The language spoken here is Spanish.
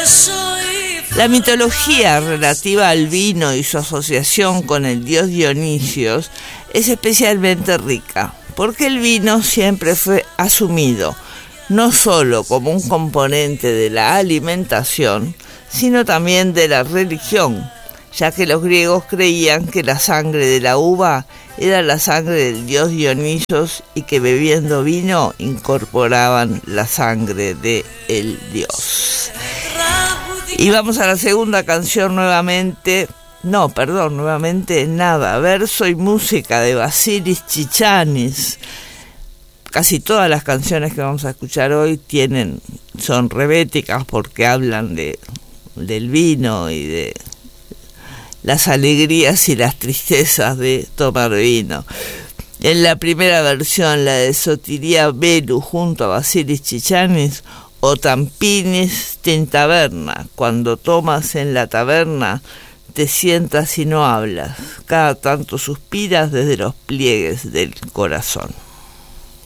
La mitología relativa al vino y su asociación con el dios Dionisios es especialmente rica, porque el vino siempre fue asumido no solo como un componente de la alimentación, sino también de la religión, ya que los griegos creían que la sangre de la uva era la sangre del dios Dionisios y que bebiendo vino incorporaban la sangre del dios. Y vamos a la segunda canción nuevamente, verso y música de Vasilis Chichanis. Casi todas las canciones que vamos a escuchar hoy son rebéticas porque hablan del vino y de las alegrías y las tristezas de tomar vino. En la primera versión, la de Sotiria Belu junto a Vasilis Chichanis, o Tampinis en taberna, cuando tomas en la taberna, te sientas y no hablas, cada tanto suspiras desde los pliegues del corazón.